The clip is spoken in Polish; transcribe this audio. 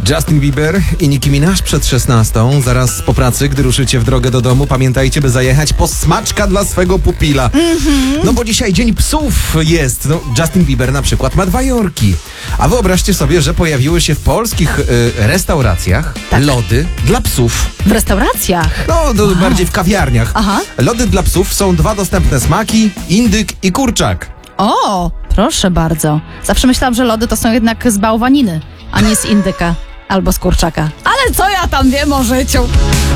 Justin Bieber i Nicki Minaj przed 16. Zaraz po pracy, gdy ruszycie w drogę do domu, pamiętajcie, by zajechać po smaczka dla swego pupila. No bo dzisiaj Dzień Psów jest. No, Justin Bieber na przykład ma 2 jorki. A wyobraźcie sobie, że pojawiły się w polskich restauracjach lody dla psów. W restauracjach? No, bardziej w kawiarniach. Aha. Lody dla psów są 2 dostępne smaki, indyk i kurczak. O, proszę bardzo. Zawsze myślałam, że lody to są jednak z bałwaniny, a nie z indyka albo z kurczaka. Ale co ja tam wiem o życiu?